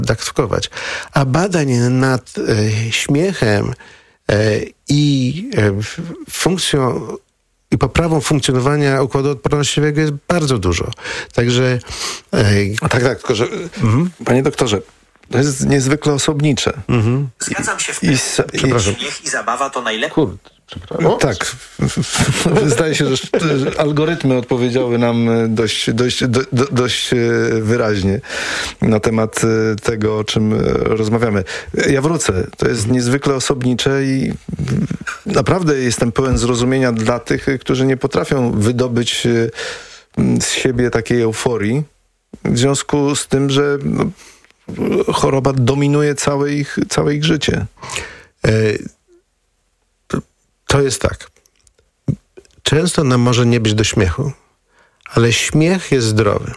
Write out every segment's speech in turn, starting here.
dawkować. A badań nad śmiechem i funkcją i poprawą funkcjonowania układu odpornościowego jest bardzo dużo. Także... Tak, tylko że... Panie doktorze, to jest niezwykle osobnicze. Zgadzam się w tym. Śmiech i zabawa to najlepiej. Kurde, przepraszam. Tak. Zdaje się, że algorytmy odpowiedziały nam dość wyraźnie na temat tego, o czym rozmawiamy. Ja wrócę. To jest niezwykle osobnicze i naprawdę jestem pełen zrozumienia dla tych, którzy nie potrafią wydobyć z siebie takiej euforii w związku z tym, że choroba dominuje całe ich życie. To jest tak. Często nam może nie być do śmiechu, ale śmiech jest zdrowy.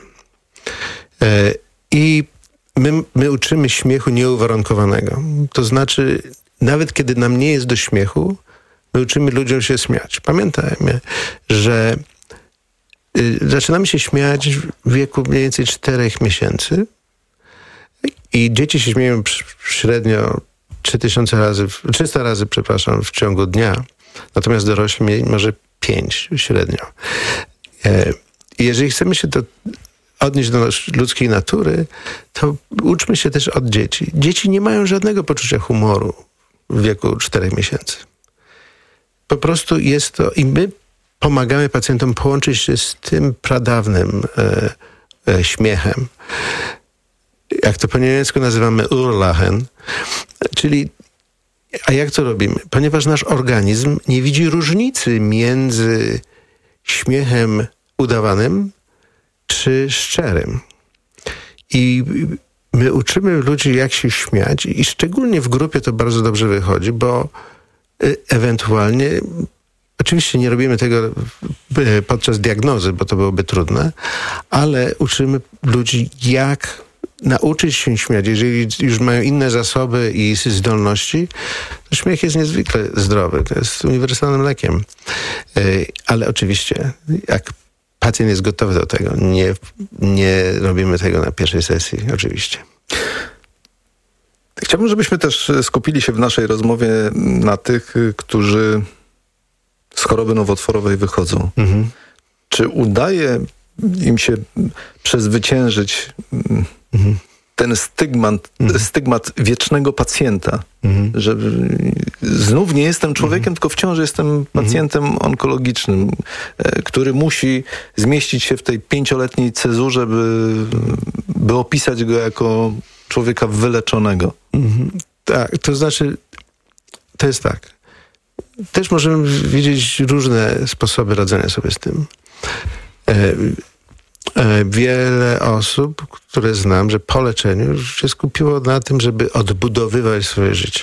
I my uczymy śmiechu nieuwarunkowanego. To znaczy, nawet kiedy nam nie jest do śmiechu, my uczymy ludziom się śmiać. Pamiętajmy, że zaczynamy się śmiać w wieku mniej więcej 4 miesięcy i dzieci się śmieją średnio 300 razy w ciągu dnia. Natomiast dorośli może 5 średnio. I jeżeli chcemy się odnieść do ludzkiej natury, to uczmy się też od dzieci. Dzieci nie mają żadnego poczucia humoru w wieku 4 miesięcy. Po prostu jest to... I my pomagamy pacjentom połączyć się z tym pradawnym śmiechem. Jak to po niemiecku nazywamy Urlachen. Czyli... A jak to robimy? Ponieważ nasz organizm nie widzi różnicy między śmiechem udawanym czy szczerym. I my uczymy ludzi, jak się śmiać i szczególnie w grupie to bardzo dobrze wychodzi, bo ewentualnie, oczywiście nie robimy tego podczas diagnozy, bo to byłoby trudne, ale uczymy ludzi, jak nauczyć się śmiać. Jeżeli już mają inne zasoby i zdolności, to śmiech jest niezwykle zdrowy. To jest uniwersalnym lekiem. Ale oczywiście, jak pacjent jest gotowy do tego, nie robimy tego na pierwszej sesji, oczywiście. Chciałbym, żebyśmy też skupili się w naszej rozmowie na tych, którzy z choroby nowotworowej wychodzą. Czy udaje im się przezwyciężyć ten stygmat wiecznego pacjenta, że znów nie jestem człowiekiem, tylko wciąż jestem pacjentem onkologicznym, który musi zmieścić się w tej 5-letniej cezurze, by opisać go jako człowieka wyleczonego. Tak, to znaczy, to jest tak. Też możemy widzieć różne sposoby radzenia sobie z tym. Wiele osób, które znam, że po leczeniu już się skupiło na tym, żeby odbudowywać swoje życie.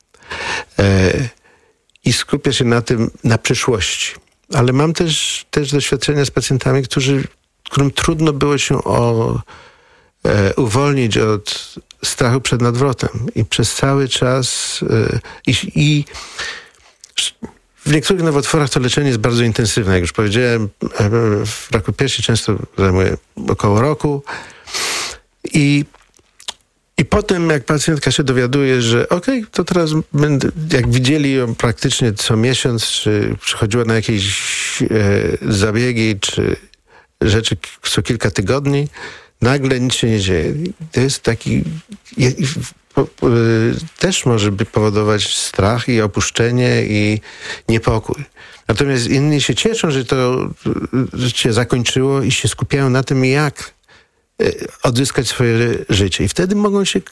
I skupia się na tym, na przyszłości. Ale mam też doświadczenia z pacjentami, którym trudno było się uwolnić od strachu przed nadwrotem. I przez cały czas w niektórych nowotworach to leczenie jest bardzo intensywne. Jak już powiedziałem, w raku piersi często zajmuje około roku. I potem, jak pacjentka się dowiaduje, że to teraz będę, jak widzieli ją praktycznie co miesiąc, czy przychodziła na jakieś zabiegi, czy rzeczy co kilka tygodni, nagle nic się nie dzieje. To jest taki... też może powodować strach i opuszczenie i niepokój. Natomiast inni się cieszą, że to się zakończyło i się skupiają na tym, jak odzyskać swoje życie. I wtedy mogą się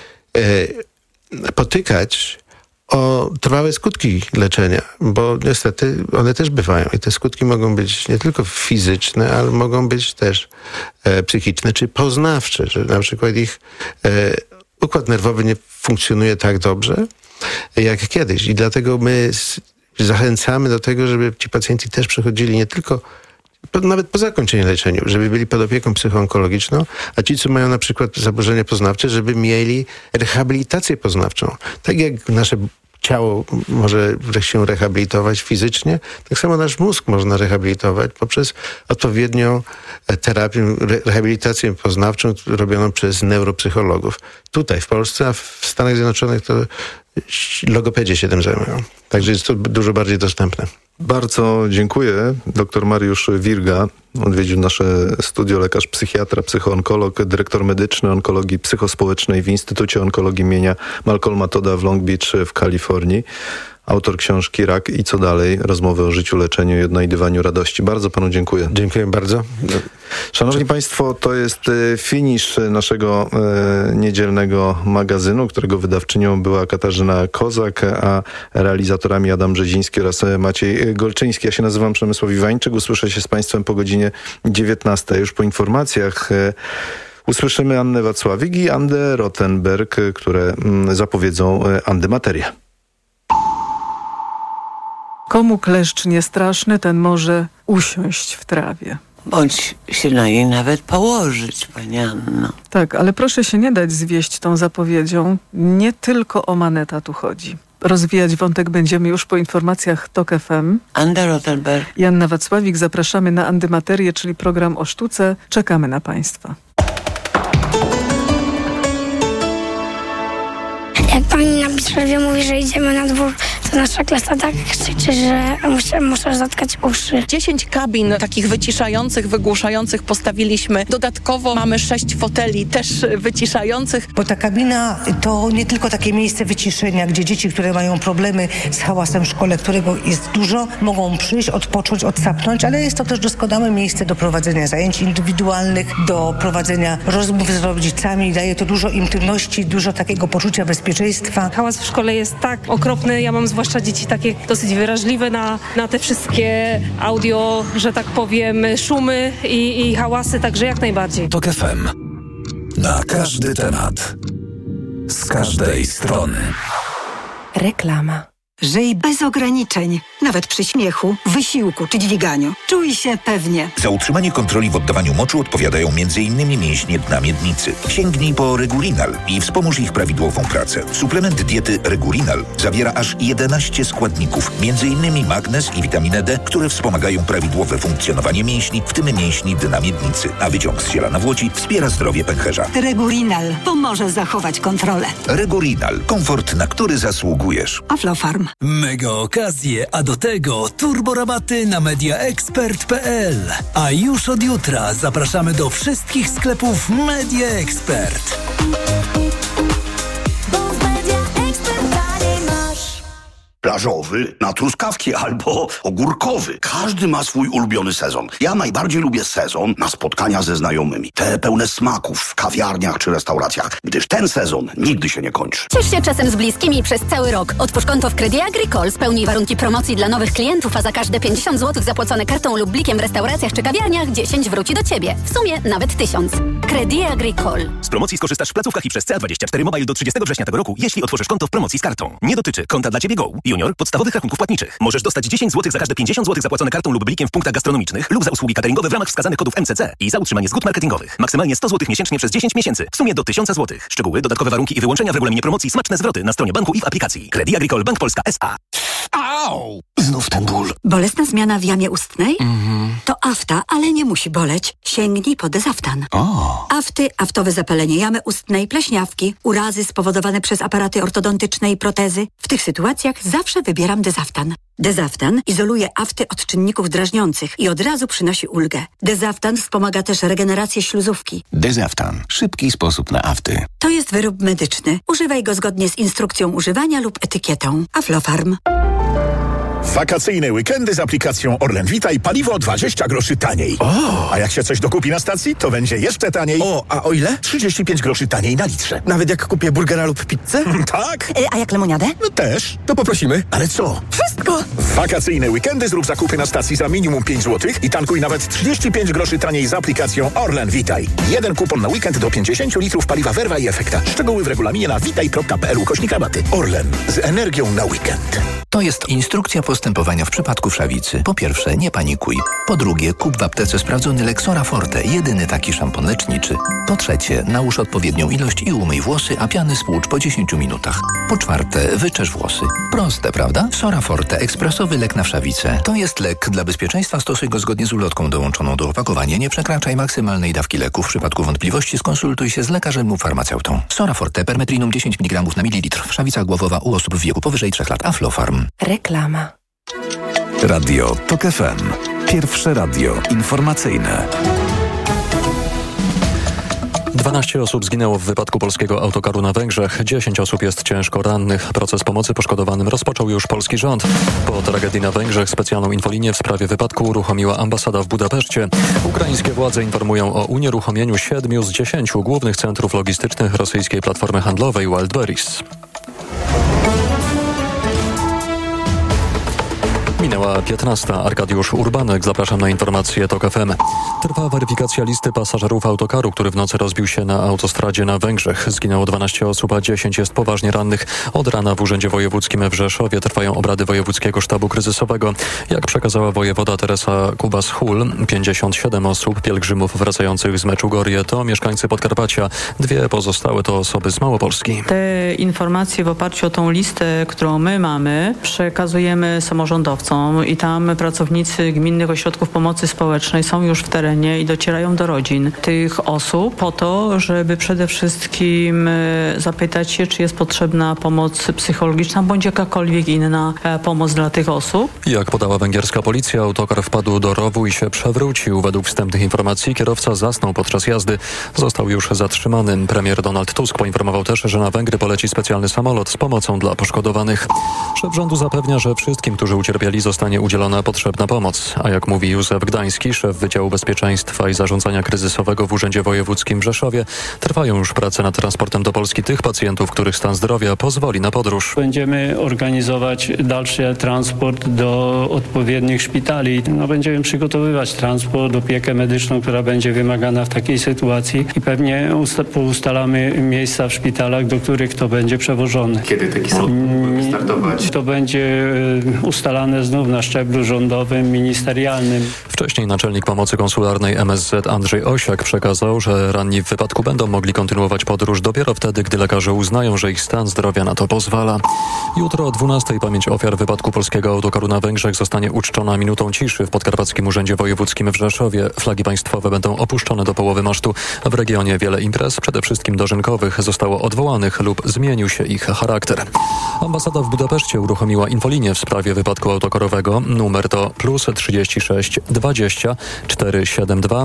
potykać o trwałe skutki leczenia, bo niestety one też bywają. I te skutki mogą być nie tylko fizyczne, ale mogą być też psychiczne czy poznawcze, że na przykład ich układ nerwowy nie funkcjonuje tak dobrze jak kiedyś. I dlatego my zachęcamy do tego, żeby ci pacjenci też przechodzili nie tylko nawet po zakończeniu leczenia, żeby byli pod opieką psychoonkologiczną, a ci, co mają na przykład zaburzenia poznawcze, żeby mieli rehabilitację poznawczą. Tak jak nasze ciało może się rehabilitować fizycznie, tak samo nasz mózg można rehabilitować poprzez odpowiednią terapię, rehabilitację poznawczą robioną przez neuropsychologów. Tutaj w Polsce, a w Stanach Zjednoczonych to logopedzi się tym zajmują. Także jest to dużo bardziej dostępne. Bardzo dziękuję. Dr Mariusz Wirga odwiedził nasze studio, lekarz psychiatra, psychoonkolog, dyrektor medyczny onkologii psychospołecznej w Instytucie Onkologii imienia Malcolma Todda w Long Beach w Kalifornii. Autor książki Rak i co dalej? Rozmowy o życiu, leczeniu i odnajdywaniu radości. Bardzo panu dziękuję. Dziękuję bardzo. Szanowni Państwo, to jest finisz naszego niedzielnego magazynu, którego wydawczynią była Katarzyna Kozak, a realizatorami Adam Brzeziński oraz Maciej Golczyński. Ja się nazywam Przemysław Iwańczyk. Usłyszę się z Państwem po godzinie 19. Już po informacjach usłyszymy Annę Wacławik i Andę Rothenberg, które zapowiedzą antymaterię. Komu kleszcz niestraszny, ten może usiąść w trawie. Bądź się na niej nawet położyć, pani Anno. Tak, ale proszę się nie dać zwieść tą zapowiedzią. Nie tylko o Maneta tu chodzi. Rozwijać wątek będziemy już po informacjach TOK FM. Anda Rothenberg i Anna Wacławik. Zapraszamy na Andymaterię, czyli program o sztuce. Czekamy na Państwa. Jak pani na przerwie mówi, że idziemy na dwór, to nasza klasa tak krzyczy, że muszę zatkać uszy. 10 kabin takich wyciszających, wygłuszających postawiliśmy. Dodatkowo mamy 6 foteli też wyciszających. Bo ta kabina to nie tylko takie miejsce wyciszenia, gdzie dzieci, które mają problemy z hałasem w szkole, którego jest dużo, mogą przyjść, odpocząć, odsapnąć, ale jest to też doskonałe miejsce do prowadzenia zajęć indywidualnych, do prowadzenia rozmów z rodzicami. Daje to dużo intymności, dużo takiego poczucia bezpieczeństwa. Hałas w szkole jest tak okropny. Ja mam zwłaszcza dzieci takie dosyć wrażliwe na te wszystkie audio, że tak powiem, szumy i hałasy, także jak najbardziej. TOK FM. Na każdy temat. Z każdej strony. Reklama. Żyj bez ograniczeń, nawet przy śmiechu, wysiłku czy dźwiganiu. Czuj się pewnie. Za utrzymanie kontroli w oddawaniu moczu odpowiadają m.in. mięśnie dna miednicy. Sięgnij po Regulinal i wspomóż ich prawidłową pracę. Suplement diety Regulinal zawiera aż 11 składników, m.in. magnez i witaminę D, które wspomagają prawidłowe funkcjonowanie mięśni, w tym mięśni dna miednicy. A wyciąg z ziela na Włodzi wspiera zdrowie pęcherza. Regulinal pomoże zachować kontrolę. Regulinal. Komfort, na który zasługujesz. Aflofarm. Mega okazje, a do tego turborabaty na mediaexpert.pl. A już od jutra zapraszamy do wszystkich sklepów Media Expert. Plażowy na truskawki albo ogórkowy. Każdy ma swój ulubiony sezon. Ja najbardziej lubię sezon na spotkania ze znajomymi. Te pełne smaków w kawiarniach czy restauracjach, gdyż ten sezon nigdy się nie kończy. Ciesz się czasem z bliskimi przez cały rok. Otwórz konto w Crédit Agricole, spełnij warunki promocji dla nowych klientów, a za każde 50 zł zapłacone kartą lub blikiem w restauracjach czy kawiarniach 10 wróci do Ciebie. W sumie nawet 1000. Crédit Agricole. Z promocji skorzystasz w placówkach i przez CA24 Mobile do 30 września tego roku, jeśli otworzysz konto w promocji z kartą. Nie dotyczy konta dla Ciebie Go. Junior podstawowych rachunków płatniczych. Możesz dostać 10 zł za każde 50 zł zapłacone kartą lub blikiem w punktach gastronomicznych lub za usługi cateringowe w ramach wskazanych kodów MCC i za utrzymanie zgód marketingowych. Maksymalnie 100 zł miesięcznie przez 10 miesięcy. W sumie do 1000 zł. Szczegóły, dodatkowe warunki i wyłączenia w regulaminie promocji, smaczne zwroty na stronie banku i w aplikacji. Crédit Agricole Bank Polska S.A. Au! Znów ten ból. Bolesna zmiana w jamie ustnej? To afta, ale nie musi boleć. Sięgnij po Dezaftan. Afty, aftowe zapalenie jamy ustnej, pleśniawki, urazy spowodowane przez aparaty ortodontyczne i protezy. W tych sytuacjach zawsze wybieram Dezaftan. Dezaftan izoluje afty od czynników drażniących i od razu przynosi ulgę. Dezaftan wspomaga też regenerację śluzówki. Dezaftan. Szybki sposób na afty. To jest wyrób medyczny. Używaj go zgodnie z instrukcją używania lub etykietą. Aflofarm. Wakacyjne weekendy z aplikacją Orlen Vita i paliwo 20 groszy taniej. A jak się coś dokupi na stacji, to będzie jeszcze taniej. A o ile? 35 groszy taniej na litrze. Nawet jak kupię burgera lub pizzę? Tak. A jak lemoniadę? No też. To poprosimy. Ale co? Wszystko! W wakacyjne weekendy zrób zakupy na stacji za minimum 5 zł i tankuj nawet 35 groszy taniej z aplikacją Orlen Vitaj. Jeden kupon na weekend do 50 litrów paliwa Verva i Efekta. Szczegóły w regulaminie na vitaj.pl/rabaty. Orlen. Z energią na weekend. To jest instrukcja postępowania w przypadku wszawicy. Po pierwsze, nie panikuj. Po drugie, kup w aptece sprawdzony Lexora Forte, jedyny taki szampon leczniczy. Po trzecie, nałóż odpowiednią ilość i umyj włosy, a piany spłucz po 10 minutach. Po czwarte, wyczesz włosy. Proste, prawda? Sora Forte, ekspresowy lek na wszawicę. To jest lek. Dla bezpieczeństwa stosuj go zgodnie z ulotką dołączoną do opakowania. Nie przekraczaj maksymalnej dawki leku. W przypadku wątpliwości skonsultuj się z lekarzem lub farmaceutą. Sora Forte, permetrinum 10 mg na mililitr. Wszawica głowowa u osób w wieku powyżej 3 lat. Aflofarm. Reklama. Radio TOK FM. Pierwsze radio informacyjne. 12 osób zginęło w wypadku polskiego autokaru na Węgrzech. 10 osób jest ciężko rannych. Proces pomocy poszkodowanym rozpoczął już polski rząd. Po tragedii na Węgrzech specjalną infolinię w sprawie wypadku uruchomiła ambasada w Budapeszcie. Ukraińskie władze informują o unieruchomieniu 7 z 10 głównych centrów logistycznych rosyjskiej platformy handlowej Wildberries. Minęła 15. Arkadiusz Urbanek. Zapraszam na informacje TOK FM. Trwa weryfikacja listy pasażerów autokaru, który w nocy rozbił się na autostradzie na Węgrzech. Zginęło 12 osób, a 10 jest poważnie rannych. Od rana w Urzędzie Wojewódzkim w Rzeszowie trwają obrady Wojewódzkiego Sztabu Kryzysowego. Jak przekazała wojewoda Teresa Kubas-Hul, 57 osób, pielgrzymów wracających z Meczugorie to mieszkańcy Podkarpacia. 2 pozostałe to osoby z Małopolski. Te informacje w oparciu o tą listę, którą my mamy, przekazujemy samorządowcom. I tam pracownicy gminnych ośrodków pomocy społecznej są już w terenie i docierają do rodzin tych osób po to, żeby przede wszystkim zapytać się, czy jest potrzebna pomoc psychologiczna bądź jakakolwiek inna pomoc dla tych osób. Jak podała węgierska policja, autokar wpadł do rowu i się przewrócił. Według wstępnych informacji kierowca zasnął podczas jazdy. Został już zatrzymany. Premier Donald Tusk poinformował też, że na Węgry poleci specjalny samolot z pomocą dla poszkodowanych. Szef rządu zapewnia, że wszystkim, którzy ucierpieli, zostanie udzielona potrzebna pomoc. A jak mówi Józef Gdański, szef Wydziału Bezpieczeństwa i Zarządzania Kryzysowego w Urzędzie Wojewódzkim w Rzeszowie, trwają już prace nad transportem do Polski tych pacjentów, których stan zdrowia pozwoli na podróż. Będziemy organizować dalszy transport do odpowiednich szpitali. Będziemy przygotowywać transport, opiekę medyczną, która będzie wymagana w takiej sytuacji i pewnie ustalamy miejsca w szpitalach, do których to będzie przewożone. Kiedy taki samolot mógłby wystartować? To będzie ustalane znów na szczeblu rządowym, ministerialnym. Wcześniej naczelnik pomocy konsularnej MSZ Andrzej Osiak przekazał, że ranni w wypadku będą mogli kontynuować podróż dopiero wtedy, gdy lekarze uznają, że ich stan zdrowia na to pozwala. Jutro o 12:00 pamięć ofiar wypadku polskiego autokaru na Węgrzech zostanie uczczona minutą ciszy w Podkarpackim Urzędzie Wojewódzkim w Rzeszowie. Flagi państwowe będą opuszczone do połowy masztu. W regionie wiele imprez, przede wszystkim dożynkowych, zostało odwołanych lub zmienił się ich charakter. Ambasada w Budapeszcie uruchomiła infolinię w sprawie wypadku autokarowego. Numer to +36 20 472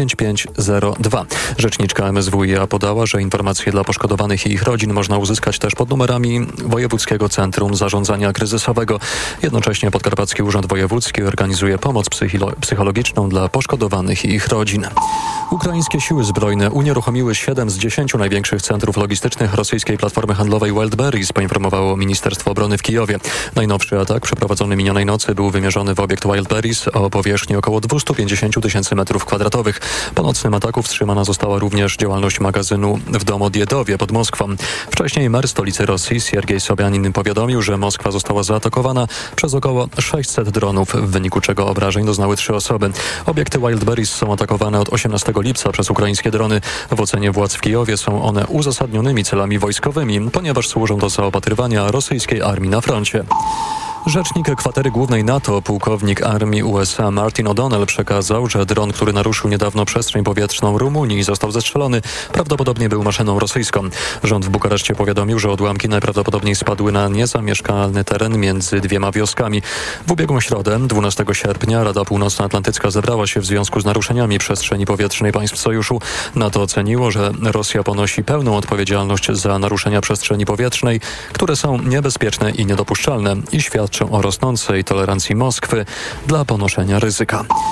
9502. Rzeczniczka MSWiA podała, że informacje dla poszkodowanych i ich rodzin można uzyskać też pod numerami Wojewódzkiego Centrum Zarządzania Kryzysowego. Jednocześnie Podkarpacki Urząd Wojewódzki organizuje pomoc psychologiczną dla poszkodowanych i ich rodzin. Ukraińskie siły zbrojne unieruchomiły 7 z 10 największych centrów logistycznych rosyjskiej platformy handlowej Wildberries, poinformowało Ministerstwo Obrony w Kijowie. Najnowszy atak przeprowadzony minionej nocy był wymierzony w obiekt Wildberries o powierzchni około 250 000 m2. Po nocnym ataku wstrzymana została również działalność magazynu w Domodjedowie pod Moskwą. Wcześniej mer stolicy Rosji Siergiej Sobjanin powiadomił, że Moskwa została zaatakowana przez około 600 dronów, w wyniku czego obrażeń doznały 3 osoby. Obiekty Wildberries są atakowane od 18 lipca przez ukraińskie drony. W ocenie władz w Kijowie są one uzasadnionymi celami wojskowymi, ponieważ służą do zaopatrywania rosyjskiej armii na froncie. Rzecznik Kwatery Głównej NATO, pułkownik armii USA Martin O'Donnell przekazał, że dron, który naruszył niedawno przestrzeń powietrzną Rumunii i został zestrzelony, prawdopodobnie był maszyną rosyjską. Rząd w Bukareszcie powiadomił, że odłamki najprawdopodobniej spadły na niezamieszkalny teren między 2 wioskami. W ubiegłą środę, 12 sierpnia, Rada Północnoatlantycka zebrała się w związku z naruszeniami przestrzeni powietrznej państw sojuszu. NATO oceniło, że Rosja ponosi pełną odpowiedzialność za naruszenia przestrzeni powietrznej, które są niebezpieczne i niedopuszczalne i świadczą o rosnącej tolerancji Moskwy dla ponoszenia ryzyka.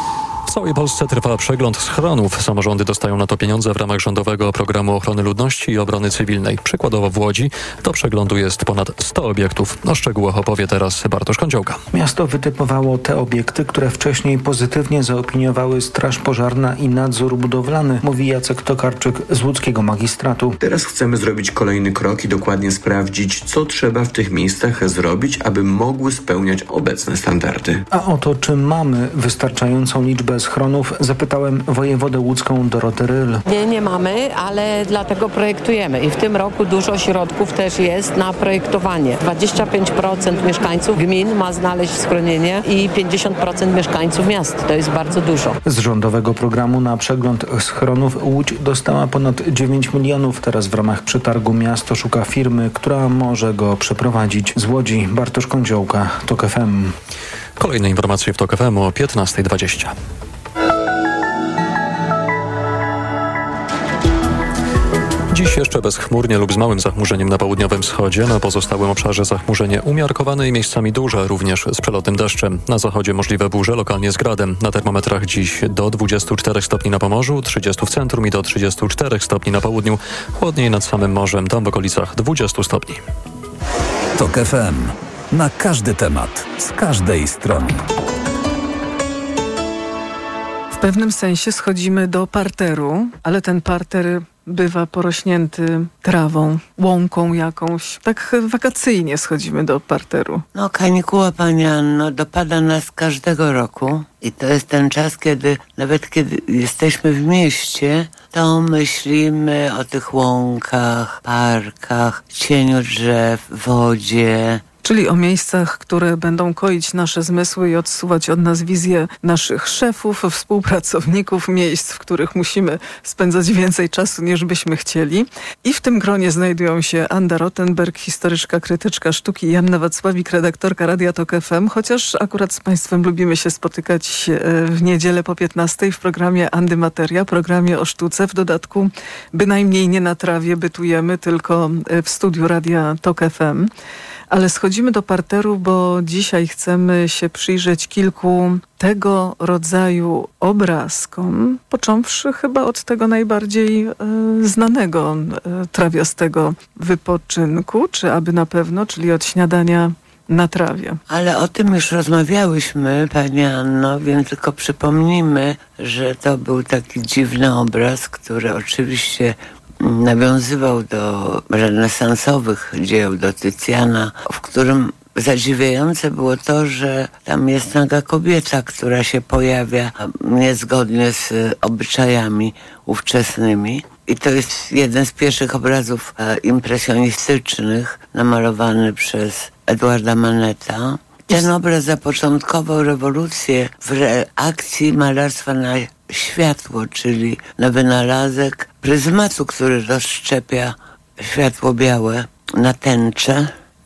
W całej Polsce trwa przegląd schronów. Samorządy dostają na to pieniądze w ramach rządowego programu ochrony ludności i obrony cywilnej. Przykładowo w Łodzi do przeglądu jest ponad 100 obiektów. O szczegółach opowie teraz Bartosz Kądziołka. Miasto wytypowało te obiekty, które wcześniej pozytywnie zaopiniowały Straż Pożarna i Nadzór Budowlany, mówi Jacek Tokarczyk z łódzkiego magistratu. Teraz chcemy zrobić kolejny krok i dokładnie sprawdzić, co trzeba w tych miejscach zrobić, aby mogły spełniać obecne standardy. A o to, czy mamy wystarczającą liczbę schronów, zapytałem wojewodę łódzką Dorotę Ryl. Nie mamy, ale dlatego projektujemy i w tym roku dużo środków też jest na projektowanie. 25% mieszkańców gmin ma znaleźć schronienie i 50% mieszkańców miast. To jest bardzo dużo. Z rządowego programu na przegląd schronów Łódź dostała ponad 9 milionów. Teraz w ramach przetargu miasto szuka firmy, która może go przeprowadzić. Z Łodzi Bartosz Kądziołka, TOK FM. Kolejne informacje w TOK FM o 15:20. Dziś jeszcze bezchmurnie lub z małym zachmurzeniem na południowym wschodzie. Na pozostałym obszarze zachmurzenie umiarkowane i miejscami duże, również z przelotnym deszczem. Na zachodzie możliwe burze, lokalnie z gradem. Na termometrach dziś do 24 stopni na Pomorzu, 30 w centrum i do 34 stopni na południu. Chłodniej nad samym morzem, tam w okolicach 20 stopni. TOK FM. Na każdy temat, z każdej strony. W pewnym sensie schodzimy do parteru, ale ten parter bywa porośnięty trawą, łąką jakąś. Tak wakacyjnie schodzimy do parteru. No, kanikuła, Pani Anno, dopada nas każdego roku i to jest ten czas, kiedy nawet kiedy jesteśmy w mieście, to myślimy o tych łąkach, parkach, cieniu drzew, wodzie. Czyli o miejscach, które będą koić nasze zmysły i odsuwać od nas wizję naszych szefów, współpracowników, miejsc, w których musimy spędzać więcej czasu, niż byśmy chcieli. I w tym gronie znajdują się Anda Rottenberg, historyczka, krytyczka sztuki, i Joanna Wacławik, redaktorka Radia TOK FM, chociaż akurat z Państwem lubimy się spotykać w niedzielę po 15:00 w programie Andy Materia, programie o sztuce. W dodatku bynajmniej nie na trawie bytujemy, tylko w studiu Radia TOK FM. Ale schodzimy do parteru, bo dzisiaj chcemy się przyjrzeć kilku tego rodzaju obrazkom, począwszy chyba od tego najbardziej znanego trawiastego wypoczynku, czy aby na pewno, czyli od śniadania na trawie. Ale o tym już rozmawiałyśmy, Pani Anno, więc tylko przypomnijmy, że to był taki dziwny obraz, który oczywiście nawiązywał do renesansowych dzieł, do Tycjana, w którym zadziwiające było to, że tam jest naga kobieta, która się pojawia niezgodnie z obyczajami ówczesnymi. I to jest jeden z pierwszych obrazów impresjonistycznych namalowany przez Edwarda Maneta. Ten obraz zapoczątkował rewolucję w reakcji malarstwa na światło, czyli na wynalazek pryzmatu, który rozszczepia światło białe na tęczę,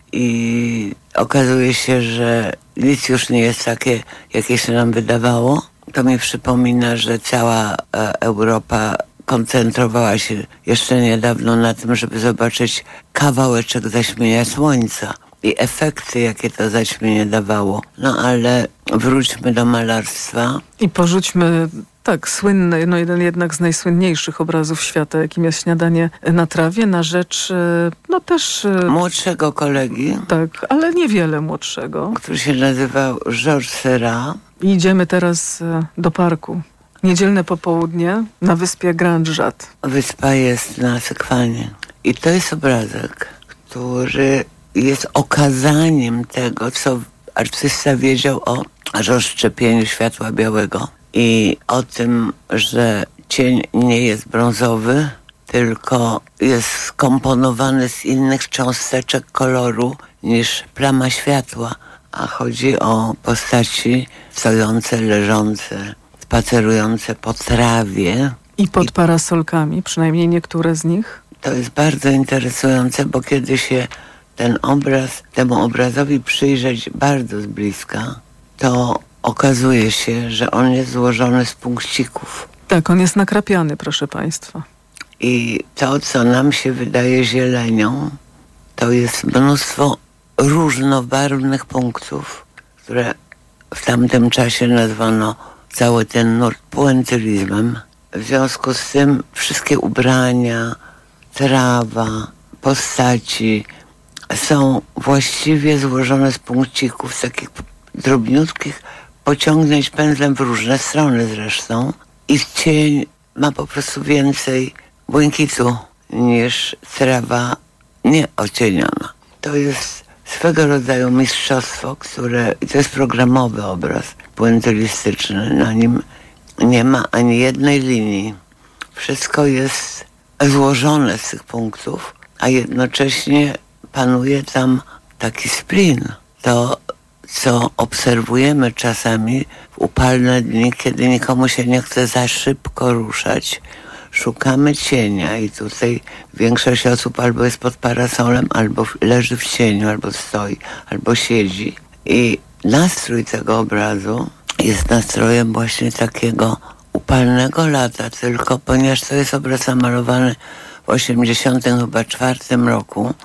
i okazuje się, że nic już nie jest takie, jakie się nam wydawało. To mi przypomina, że cała Europa koncentrowała się jeszcze niedawno na tym, żeby zobaczyć kawałeczek zaćmienia słońca i efekty, jakie to zaćmienie dawało. No ale wróćmy do malarstwa. I porzućmy słynny, jeden jednak z najsłynniejszych obrazów świata, jakim jest Śniadanie na trawie, na rzecz, też... młodszego kolegi. Tak, ale niewiele młodszego. Który się nazywał Georges Seurat. I idziemy teraz do parku. Niedzielne popołudnie na wyspie Grand Jat. Wyspa jest na Sekwanie. I to jest obrazek, który jest okazaniem tego, co artysta wiedział o rozszczepieniu światła białego. I o tym, że cień nie jest brązowy, tylko jest skomponowany z innych cząsteczek koloru niż plama światła. A chodzi o postaci stojące, leżące, spacerujące po trawie. I pod parasolkami, przynajmniej niektóre z nich. To jest bardzo interesujące, bo kiedy się temu obrazowi przyjrzeć bardzo z bliska, to okazuje się, że on jest złożony z punkcików. Tak, on jest nakrapiany, proszę Państwa. I to, co nam się wydaje zielenią, to jest mnóstwo różnobarwnych punktów, które w tamtym czasie nazwano cały ten nurt puentylizmem. W związku z tym wszystkie ubrania, trawa, postaci są właściwie złożone z punkcików, z takich drobniutkich, pociągnąć pędzlem w różne strony zresztą. I cień ma po prostu więcej błękitu niż trawa nieocieniona. To jest swego rodzaju mistrzostwo, to jest programowy obraz puentylistyczny. Na nim nie ma ani jednej linii. Wszystko jest złożone z tych punktów, a jednocześnie panuje tam taki splin. To, co obserwujemy czasami w upalne dni, kiedy nikomu się nie chce za szybko ruszać, szukamy cienia i tutaj większość osób albo jest pod parasolem, albo leży w cieniu, albo stoi, albo siedzi. I nastrój tego obrazu jest nastrojem właśnie takiego upalnego lata, tylko ponieważ to jest obraz namalowany w 1984 roku,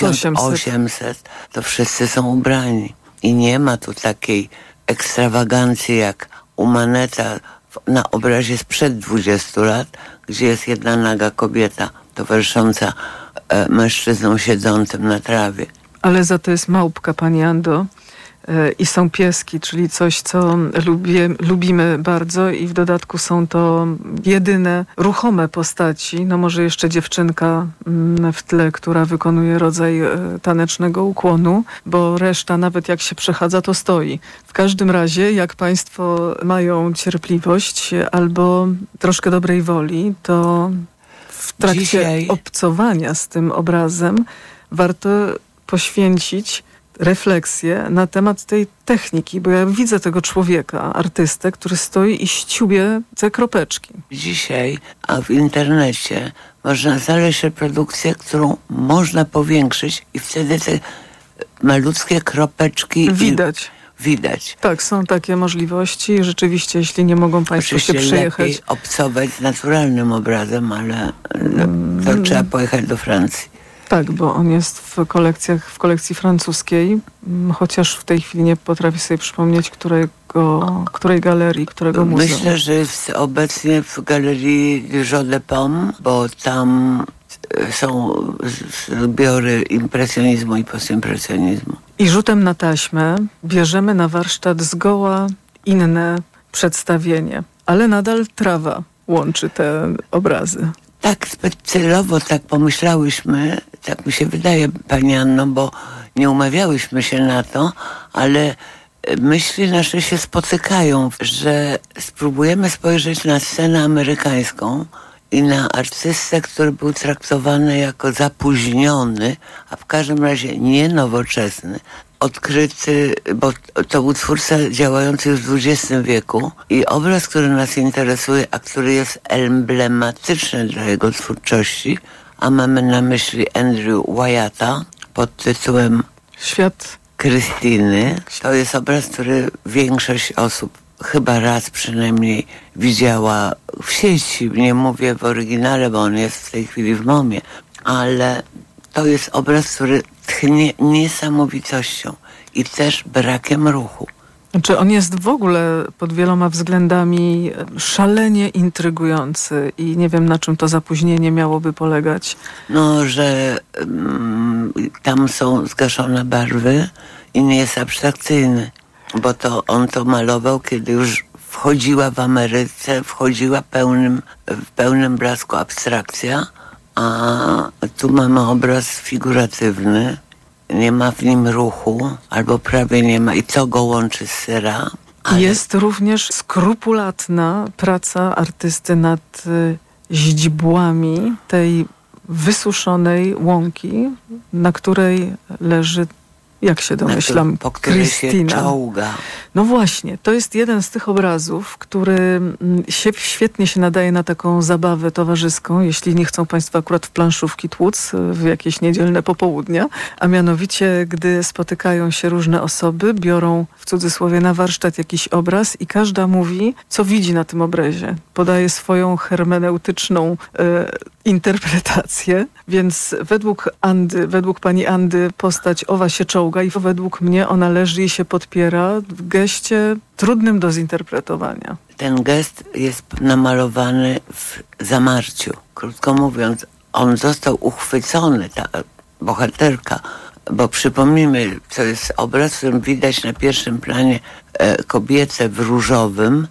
1800, to wszyscy są ubrani. I nie ma tu takiej ekstrawagancji jak u Maneta na obrazie sprzed 20 lat, gdzie jest jedna naga kobieta towarzysząca mężczyznom siedzącym na trawie. Ale za to jest małpka, pani Ando. I są pieski, czyli coś, co lubimy bardzo i w dodatku są to jedyne ruchome postaci. No może jeszcze dziewczynka w tle, która wykonuje rodzaj tanecznego ukłonu, bo reszta nawet jak się przechadza, to stoi. W każdym razie, jak państwo mają cierpliwość albo troszkę dobrej woli, to w trakcie obcowania z tym obrazem warto poświęcić refleksję na temat tej techniki, bo ja widzę tego człowieka, artystę, który stoi i ściubie te kropeczki. Dzisiaj, a w internecie można znaleźć reprodukcję, którą można powiększyć i wtedy te malutkie kropeczki widać. Tak, są takie możliwości i rzeczywiście, jeśli nie mogą państwo się przejechać. Lepiej obcować z naturalnym obrazem, ale to trzeba pojechać do Francji. Tak, bo on jest w kolekcji francuskiej, chociaż w tej chwili nie potrafię sobie przypomnieć, której galerii, którego muzeum. Myślę, że jest obecnie w galerii du Jeu de Paume, bo tam są zbiory impresjonizmu i postimpresjonizmu. I rzutem na taśmę bierzemy na warsztat zgoła inne przedstawienie, ale nadal trawa łączy te obrazy. Tak, celowo tak pomyślałyśmy, tak mi się wydaje, pani Anno, bo nie umawiałyśmy się na to, ale myśli nasze się spotykają, że spróbujemy spojrzeć na scenę amerykańską i na artystę, który był traktowany jako zapóźniony, a w każdym razie nie nowoczesny, odkryty, bo to był twórca działający już w XX wieku i obraz, który nas interesuje, a który jest emblematyczny dla jego twórczości, a mamy na myśli Andrew Wyatta pod tytułem Świat Krystyny. To jest obraz, który większość osób chyba raz przynajmniej widziała w sieci. Nie mówię w oryginale, bo on jest w tej chwili w MoMie, ale to jest obraz, który tchnie niesamowitością i też brakiem ruchu. Znaczy on jest w ogóle pod wieloma względami szalenie intrygujący i nie wiem, na czym to zapóźnienie miałoby polegać. No, że tam są zgaszone barwy i nie jest abstrakcyjny, bo to on to malował, kiedy już wchodziła w Ameryce, wchodziła w pełnym blasku abstrakcja, a tu mamy obraz figuratywny. Nie ma w nim ruchu, albo prawie nie ma. I co go łączy z Seurat? Jest również skrupulatna praca artysty nad źdźbłami tej wysuszonej łąki, na której leży, jak się domyślam, po której się czołga. No właśnie, to jest jeden z tych obrazów, który świetnie się nadaje na taką zabawę towarzyską, jeśli nie chcą państwo akurat w planszówki tłuc w jakieś niedzielne popołudnia, a mianowicie, gdy spotykają się różne osoby, biorą w cudzysłowie na warsztat jakiś obraz i każda mówi, co widzi na tym obrazie. Podaje swoją hermeneutyczną interpretację, więc według pani Andy postać owa się czołga, czołga i według mnie ona leży i się podpiera w geście trudnym do zinterpretowania. Ten gest jest namalowany w zamarciu. Krótko mówiąc, on został uchwycony, ta bohaterka, bo przypomnijmy, to jest obraz, w którym widać na pierwszym planie kobietę w różowym,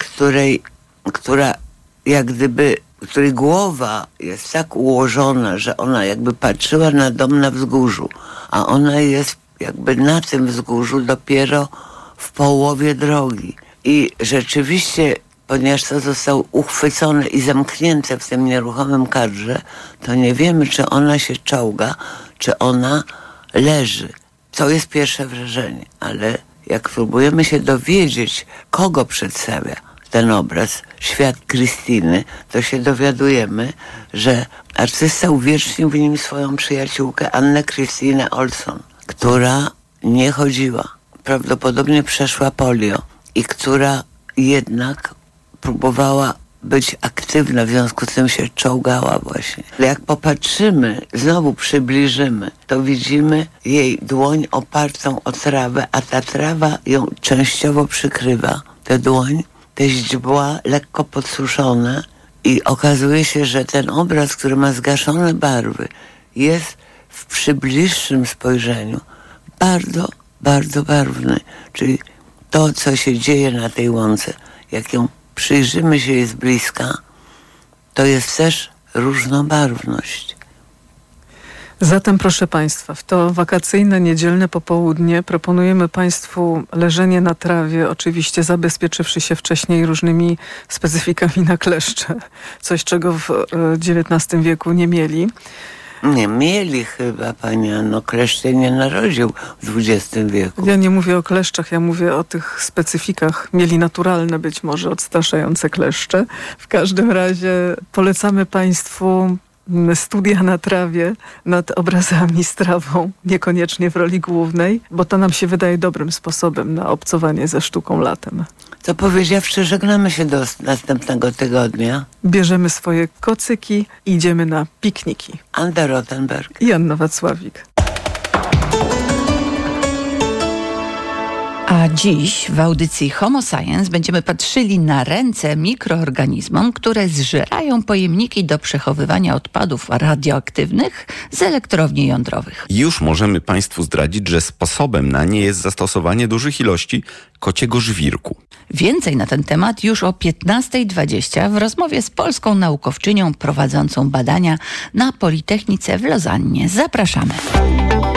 której głowa jest tak ułożona, że ona jakby patrzyła na dom na wzgórzu, a ona jest jakby na tym wzgórzu dopiero w połowie drogi. I rzeczywiście, ponieważ to zostało uchwycone i zamknięte w tym nieruchomym kadrze, to nie wiemy, czy ona się czołga, czy ona leży. To jest pierwsze wrażenie, ale jak próbujemy się dowiedzieć, kogo przedstawia ten obraz, świat Krystyny, to się dowiadujemy, że artysta uwiecznił w nim swoją przyjaciółkę Annę Krystynę Olsson, która nie chodziła, prawdopodobnie przeszła polio i która jednak próbowała być aktywna, w związku z tym się czołgała właśnie. Ale jak popatrzymy, znowu przybliżymy, to widzimy jej dłoń opartą o trawę, a ta trawa ją częściowo przykrywa. Tę dłoń, te źdźbła lekko podsuszone i okazuje się, że ten obraz, który ma zgaszone barwy, jest w przybliższym spojrzeniu bardzo, bardzo barwny. Czyli to, co się dzieje na tej łące, jak ją przyjrzymy się jej z bliska, to jest też różnobarwność. Zatem, proszę Państwa, w to wakacyjne, niedzielne popołudnie proponujemy Państwu leżenie na trawie, oczywiście zabezpieczywszy się wcześniej różnymi specyfikami na kleszcze. Coś, czego w XIX wieku nie mieli. Nie mieli chyba, pani Anno, kleszcz się nie narodził w XX wieku. Ja nie mówię o kleszczach, ja mówię o tych specyfikach. Mieli naturalne być może odstraszające kleszcze. W każdym razie polecamy Państwu studia na trawie nad obrazami z trawą, niekoniecznie w roli głównej, bo to nam się wydaje dobrym sposobem na obcowanie ze sztuką latem. To powiedziawszy, żegnamy się do następnego tygodnia. Bierzemy swoje kocyki i idziemy na pikniki. Anda Rothenberg i Anna Wacławik. A dziś w audycji Homo Science będziemy patrzyli na ręce mikroorganizmom, które zżerają pojemniki do przechowywania odpadów radioaktywnych z elektrowni jądrowych. Już możemy Państwu zdradzić, że sposobem na nie jest zastosowanie dużych ilości kociego żwirku. Więcej na ten temat już o 15:20 w rozmowie z polską naukowczynią prowadzącą badania na Politechnice w Lozannie. Zapraszamy.